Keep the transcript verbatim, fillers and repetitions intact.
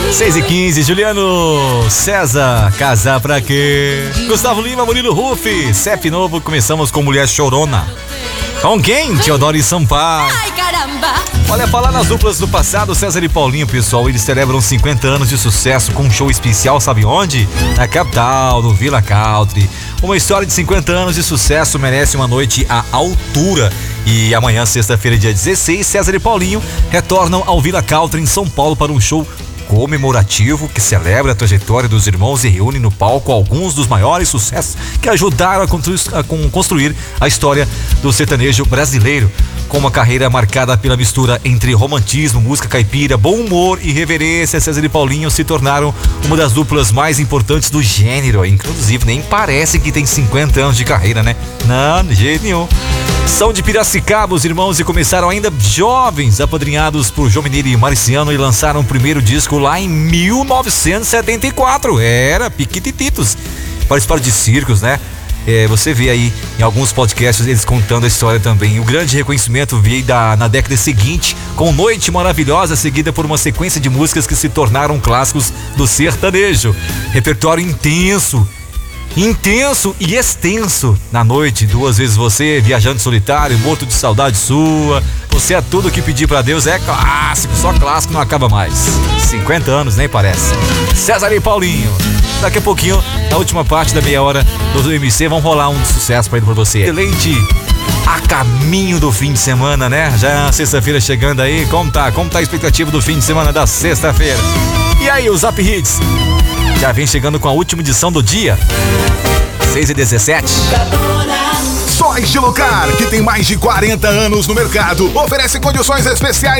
seis e quinze, Juliano César, casar pra quê? Gustavo Lima, Murilo Rufi, C E P novo, começamos com Mulher Chorona. Com quem? Teodoro e Sampaio. Ai, caramba! Olha, falar nas duplas do passado, César e Paulinho, pessoal, eles celebram cinquenta anos de sucesso com um show especial, sabe onde? Na capital, no Villa Country. Uma história de cinquenta anos de sucesso merece uma noite à altura. E amanhã, sexta-feira, dia dezesseis, César e Paulinho retornam ao Villa Country em São Paulo para um show comemorativo que celebra a trajetória dos irmãos e reúne no palco alguns dos maiores sucessos que ajudaram a construir, a construir a história do sertanejo brasileiro. Com uma carreira marcada pela mistura entre romantismo, música caipira, bom humor e reverência, César e Paulinho se tornaram uma das duplas mais importantes do gênero. Inclusive, nem parece que tem cinquenta anos de carreira, né? Não, de jeito nenhum. São de Piracicaba, os irmãos, e começaram ainda jovens, apadrinhados por João Mineiro e Marciano, e lançaram o primeiro disco lá em mil novecentos e setenta e quatro. Era Piquitititos. Participaram de circos, né? É, você vê aí em alguns podcasts eles contando a história também. O grande reconhecimento veio da, na década seguinte, com Noite Maravilhosa, seguida por uma sequência de músicas que se tornaram clássicos do sertanejo. Repertório intenso. Intenso e extenso na noite, duas vezes você, viajando solitário, morto de saudade sua, você é tudo que pedir pra Deus, é clássico, só clássico, não acaba mais. cinquenta anos, nem parece. César e Paulinho, daqui a pouquinho, na última parte da meia hora do M C, vão rolar um sucesso pra ir pra você. Deleite a caminho do fim de semana, né? Já sexta-feira chegando aí, como tá? Como tá a expectativa do fim de semana da sexta-feira? E aí, o Zap Hits já vem chegando com a última edição do dia, seis e dezessete. Só Estilocar, que tem mais de quarenta anos no mercado, oferece condições especiais